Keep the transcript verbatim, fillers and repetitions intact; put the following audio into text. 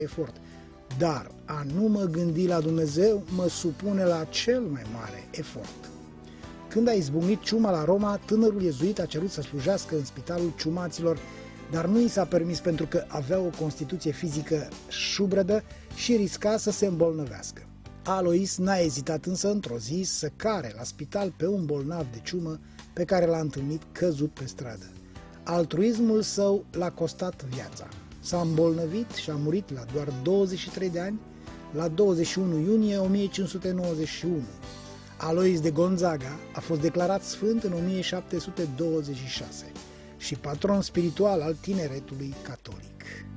efort, dar a nu mă gândi la Dumnezeu mă supune la cel mai mare efort. Când a izbucnit ciuma la Roma, tânărul iezuit a cerut să slujească în spitalul ciumaților, dar nu i s-a permis pentru că avea o constituție fizică șubredă și risca să se îmbolnăvească. Alois n-a ezitat însă într-o zi să care la spital pe un bolnav de ciumă pe care l-a întâlnit căzut pe stradă. Altruismul său l-a costat viața. S-a îmbolnăvit și a murit la doar douăzeci și trei de ani, la douăzeci și unu iunie o mie cinci sute nouăzeci și unu. Alois de Gonzaga a fost declarat sfânt în o mie șapte sute douăzeci și șase și patron spiritual al tineretului catolic.